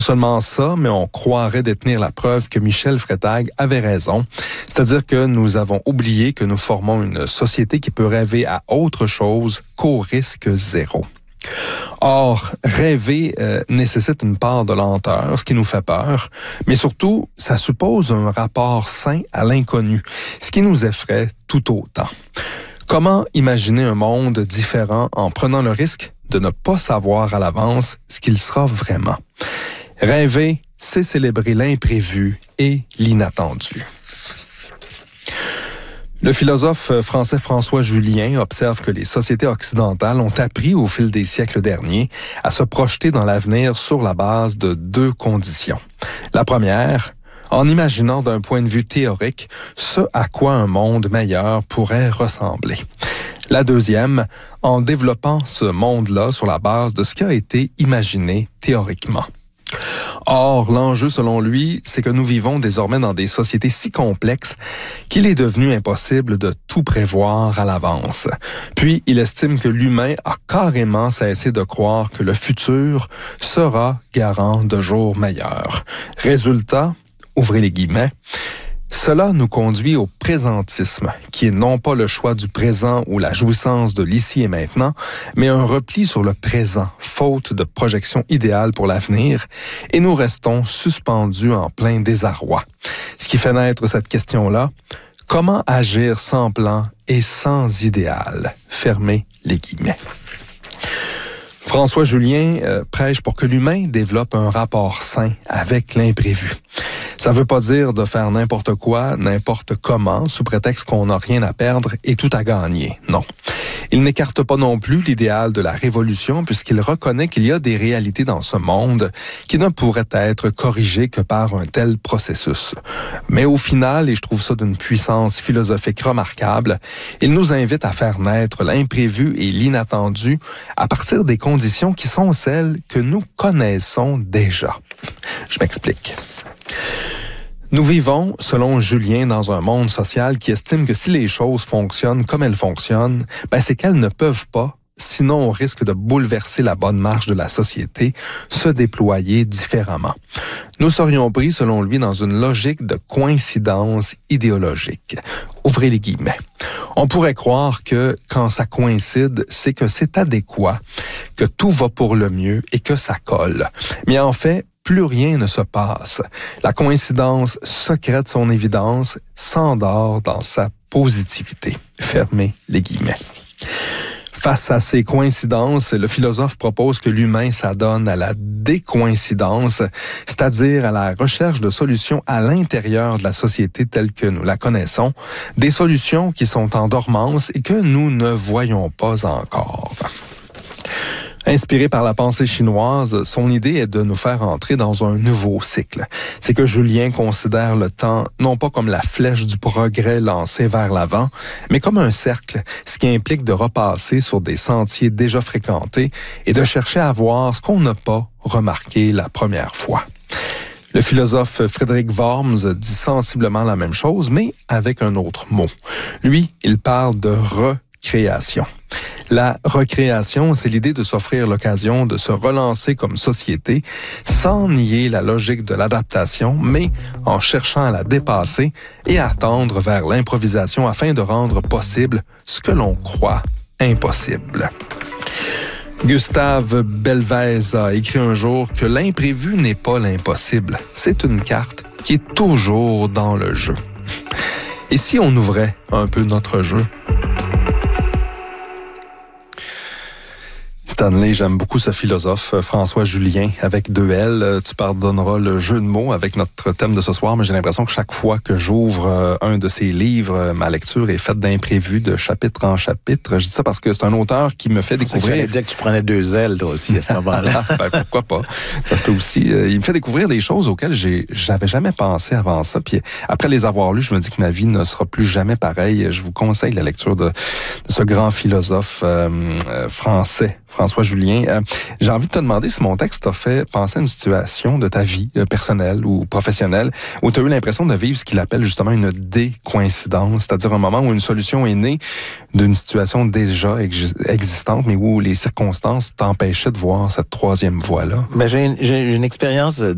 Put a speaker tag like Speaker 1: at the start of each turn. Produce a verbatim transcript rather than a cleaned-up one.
Speaker 1: Seulement ça, mais on croirait détenir la preuve que Michel Freytag avait raison. C'est-à-dire que nous avons oublié que nous formons une société qui peut rêver à autre chose qu'au risque zéro. Or, rêver euh, nécessite une part de lenteur, ce qui nous fait peur, mais surtout, ça suppose un rapport sain à l'inconnu, ce qui nous effraie tout autant. Comment imaginer un monde différent en prenant le risque de ne pas savoir à l'avance ce qu'il sera vraiment? Rêver, c'est célébrer l'imprévu et l'inattendu. Le philosophe français François Julien observe que les sociétés occidentales ont appris au fil des siècles derniers à se projeter dans l'avenir sur la base de deux conditions. La première, en imaginant d'un point de vue théorique ce à quoi un monde meilleur pourrait ressembler. La deuxième, en développant ce monde-là sur la base de ce qui a été imaginé théoriquement. Or, l'enjeu, selon lui, c'est que nous vivons désormais dans des sociétés si complexes qu'il est devenu impossible de tout prévoir à l'avance. Puis, il estime que l'humain a carrément cessé de croire que le futur sera garant de jours meilleurs. Résultat, ouvrez les guillemets, cela nous conduit au présentisme, qui est non pas le choix du présent ou la jouissance de l'ici et maintenant, mais un repli sur le présent, faute de projection idéale pour l'avenir, et nous restons suspendus en plein désarroi. Ce qui fait naître cette question-là, comment agir sans plan et sans idéal? Fermez les guillemets. François Julien euh, prêche pour que l'humain développe un rapport sain avec l'imprévu. Ça veut pas dire de faire n'importe quoi, n'importe comment, sous prétexte qu'on n'a rien à perdre et tout à gagner. Non. Il n'écarte pas non plus l'idéal de la révolution puisqu'il reconnaît qu'il y a des réalités dans ce monde qui ne pourraient être corrigées que par un tel processus. Mais au final, et je trouve ça d'une puissance philosophique remarquable, il nous invite à faire naître l'imprévu et l'inattendu à partir des conditions qui sont celles que nous connaissons déjà. Je m'explique. Nous vivons, selon Julien, dans un monde social qui estime que si les choses fonctionnent comme elles fonctionnent, ben c'est qu'elles ne peuvent pas, sinon on risque de bouleverser la bonne marche de la société, se déployer différemment. Nous serions pris, selon lui, dans une logique de coïncidence idéologique. Ouvrez les guillemets. On pourrait croire que quand ça coïncide, c'est que c'est adéquat, que tout va pour le mieux et que ça colle. Mais en fait, plus rien ne se passe. La coïncidence secrète son évidence, s'endort dans sa positivité. Fermez les guillemets. Face à ces coïncidences, le philosophe propose que l'humain s'adonne à la décoïncidence, c'est-à-dire à la recherche de solutions à l'intérieur de la société telle que nous la connaissons, des solutions qui sont en dormance et que nous ne voyons pas encore. Inspiré par la pensée chinoise, son idée est de nous faire entrer dans un nouveau cycle. C'est que Julien considère le temps non pas comme la flèche du progrès lancée vers l'avant, mais comme un cercle, ce qui implique de repasser sur des sentiers déjà fréquentés et de chercher à voir ce qu'on n'a pas remarqué la première fois. Le philosophe Frédéric Worms dit sensiblement la même chose, mais avec un autre mot. Lui, il parle de recréation. La recréation, c'est l'idée de s'offrir l'occasion de se relancer comme société sans nier la logique de l'adaptation, mais en cherchant à la dépasser et à tendre vers l'improvisation afin de rendre possible ce que l'on croit impossible. Gustave Belvez a écrit un jour que l'imprévu n'est pas l'impossible, c'est une carte qui est toujours dans le jeu. Et si on ouvrait un peu notre jeu? Stanley, j'aime beaucoup ce philosophe, François Julien, avec deux L. Tu pardonneras le jeu de mots avec notre thème de ce soir, mais j'ai l'impression que chaque fois que j'ouvre un de ses livres, ma lecture est faite d'imprévus, de chapitre en chapitre. Je dis ça parce que c'est un auteur qui me fait découvrir...
Speaker 2: Ça, j'allais dire que tu prenais deux L, toi aussi, à ce moment-là.
Speaker 1: Ben, pourquoi pas? Ça se peut aussi. Il me fait découvrir des choses auxquelles j'ai, j'avais jamais pensé avant ça. Puis après les avoir lues, je me dis que ma vie ne sera plus jamais pareille. Je vous conseille la lecture de, de ce grand philosophe euh, euh, français, François Julien. Euh, j'ai envie de te demander si mon texte t'a fait penser à une situation de ta vie euh, personnelle ou professionnelle où tu as eu l'impression de vivre ce qu'il appelle justement une décoïncidence, c'est-à-dire un moment où une solution est née d'une situation déjà ex- existante, mais où les circonstances t'empêchaient de voir cette troisième voie-là.
Speaker 2: Ben, j'ai, j'ai une expérience